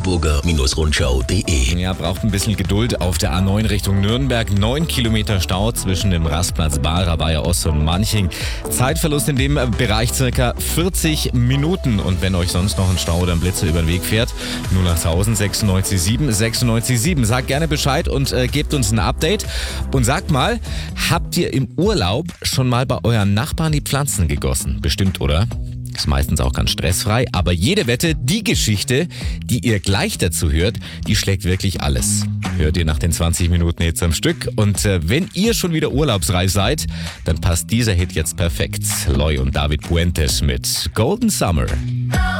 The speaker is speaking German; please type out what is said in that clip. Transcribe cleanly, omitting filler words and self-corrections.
freiburger-rundschau.de. Ja, braucht ein bisschen Geduld auf der A9 Richtung Nürnberg. 9 Kilometer Stau zwischen dem Rastplatz Barer, Bayer Ost und Manching. Zeitverlust in dem Bereich circa 40 Minuten. Und wenn euch sonst noch ein Stau oder ein Blitzer über den Weg fährt, 08000 96 967. Sagt gerne Bescheid und gebt uns ein Update. Und sagt mal, habt ihr im Urlaub schon mal bei euren Nachbarn die Pflanzen gegossen? Bestimmt, oder? Ist meistens auch ganz stressfrei, aber jede Wette, die Geschichte, die ihr gleich dazu hört, die schlägt wirklich alles. Hört ihr nach den 20 Minuten jetzt am Stück und wenn ihr schon wieder urlaubsreif seid, dann passt dieser Hit jetzt perfekt. Loy und David Puentes mit Golden Summer.